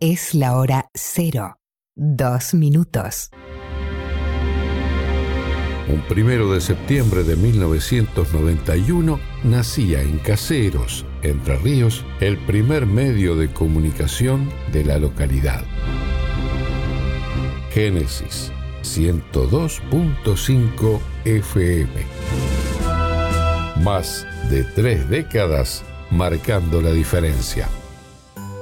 Es la hora 0, 2 minutos. Un 1 de septiembre de 1991 nacía en Caseros, Entre Ríos, el primer medio de comunicación de la localidad. Génesis 102.5 FM. Más de 3 décadas marcando la diferencia.